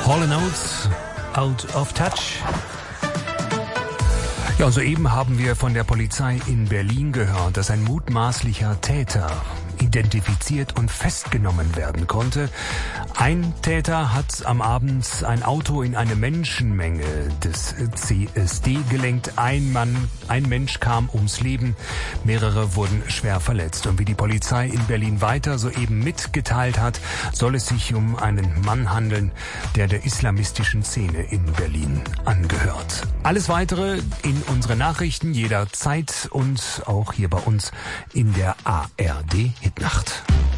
Hall & Oates, Out of Touch. Ja, und soeben haben wir von der Polizei in Berlin gehört, dass ein mutmaßlicher Täter identifiziert und festgenommen werden konnte. Ein Täter hat am Abend ein Auto in eine Menschenmenge des CSD gelenkt. Ein Mensch kam ums Leben, mehrere wurden schwer verletzt. Und wie die Polizei in Berlin weiter soeben mitgeteilt hat, soll es sich um einen Mann handeln, der islamistischen Szene in Berlin angehört. Alles Weitere in unsere Nachrichten jederzeit und auch hier bei uns in der ARD Hitnacht.